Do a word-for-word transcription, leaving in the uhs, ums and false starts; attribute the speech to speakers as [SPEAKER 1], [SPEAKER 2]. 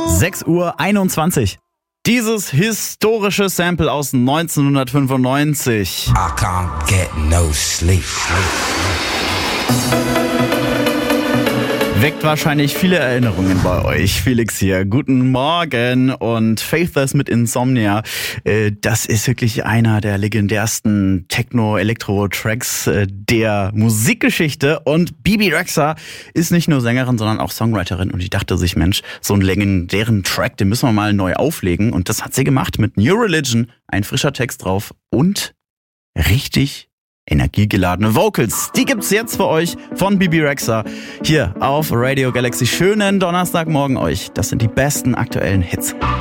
[SPEAKER 1] sechs Uhr einundzwanzig. Dieses historische Sample aus neunzehnhundertfünfundneunzig.
[SPEAKER 2] I can't get no sleep.
[SPEAKER 1] Weckt wahrscheinlich viele Erinnerungen bei euch. Felix hier, guten Morgen. Und Faithless mit Insomnia, äh, das ist wirklich einer der legendärsten Techno-Elektro-Tracks äh, der Musikgeschichte. Und Bebe Rexha ist nicht nur Sängerin, sondern auch Songwriterin. Und die dachte sich, Mensch, so einen legendären Track, den müssen wir mal neu auflegen. Und das hat sie gemacht mit New Religion. Ein frischer Text drauf und richtig energiegeladene Vocals. Die gibt's jetzt für euch von Bebe Rexha hier auf Radio Galaxy. Schönen Donnerstagmorgen euch. Das sind die besten aktuellen Hits.